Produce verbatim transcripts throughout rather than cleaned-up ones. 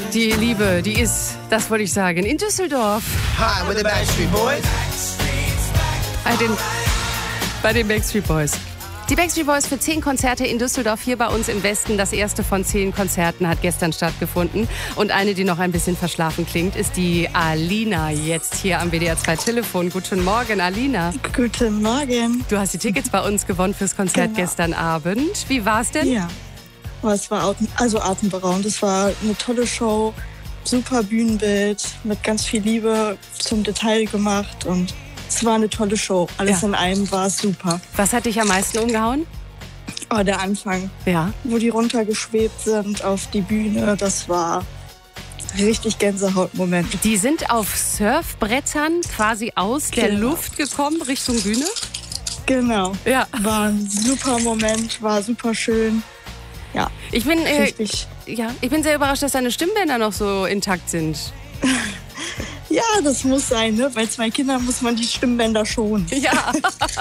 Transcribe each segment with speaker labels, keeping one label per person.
Speaker 1: Die Liebe, die ist, das wollte ich sagen, in Düsseldorf.
Speaker 2: Hi, with the Backstreet Boys.
Speaker 1: Bei den, bei den Backstreet Boys. Die Backstreet Boys für zehn Konzerte in Düsseldorf, hier bei uns im Westen. Das erste von zehn Konzerten hat gestern stattgefunden. Und eine, die noch ein bisschen verschlafen klingt, ist die Alina, jetzt hier am W D R zwei Telefon. Guten Morgen, Alina.
Speaker 3: Guten Morgen.
Speaker 1: Du hast die Tickets bei uns gewonnen fürs Konzert
Speaker 3: Genau.
Speaker 1: gestern Abend. Wie war's denn?
Speaker 3: Ja, oh, es war atem, also atemberaubend. Es war eine tolle Show, super Bühnenbild, mit ganz viel Liebe zum Detail gemacht und es war eine tolle Show. Alles
Speaker 1: Ja.
Speaker 3: in einem war es super.
Speaker 1: Was hat dich am meisten umgehauen?
Speaker 3: Oh, der Anfang,
Speaker 1: Ja.
Speaker 3: wo die runtergeschwebt sind auf die Bühne, das war richtig Gänsehautmoment.
Speaker 1: Die sind auf Surfbrettern quasi aus der
Speaker 3: Genau.
Speaker 1: Luft gekommen Richtung Bühne?
Speaker 3: Genau.
Speaker 1: Ja.
Speaker 3: War ein super Moment, war super schön. Ja,
Speaker 1: Ich bin, äh,
Speaker 3: richtig.
Speaker 1: ja, ich bin sehr überrascht, dass deine Stimmbänder noch so intakt sind.
Speaker 3: Ja, das muss sein, ne? Bei zwei Kindern muss man die Stimmbänder schonen.
Speaker 1: Ja.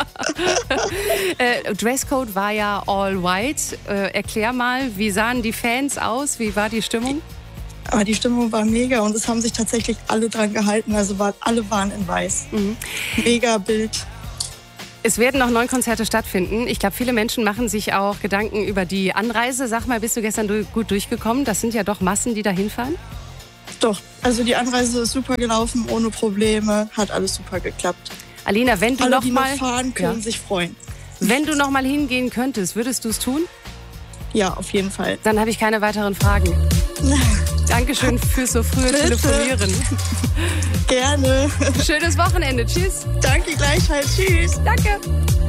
Speaker 1: äh, Dresscode war ja all white. Äh, erklär mal, wie sahen die Fans aus? Wie war die Stimmung?
Speaker 3: Aber die Stimmung war mega und es haben sich tatsächlich alle dran gehalten. Also war, alle waren in weiß.
Speaker 1: Mhm.
Speaker 3: Mega Bild.
Speaker 1: Es werden noch neun Konzerte stattfinden. Ich glaube, viele Menschen machen sich auch Gedanken über die Anreise. Sag mal, bist du gestern du- gut durchgekommen? Das sind ja doch Massen, die da hinfahren.
Speaker 3: Doch, also die Anreise ist super gelaufen, ohne Probleme. Hat alles super geklappt.
Speaker 1: Alina, wenn du
Speaker 3: Alle,
Speaker 1: noch
Speaker 3: die noch
Speaker 1: mal,
Speaker 3: fahren, können
Speaker 1: ja.
Speaker 3: sich freuen.
Speaker 1: wenn du noch mal hingehen könntest, würdest du es tun?
Speaker 3: Ja, auf jeden Fall.
Speaker 1: Dann habe ich keine weiteren Fragen. Dankeschön fürs so frühe
Speaker 3: Bitte.
Speaker 1: Telefonieren.
Speaker 3: Gerne.
Speaker 1: Schönes Wochenende. Tschüss.
Speaker 3: Danke gleichfalls. Tschüss.
Speaker 1: Danke.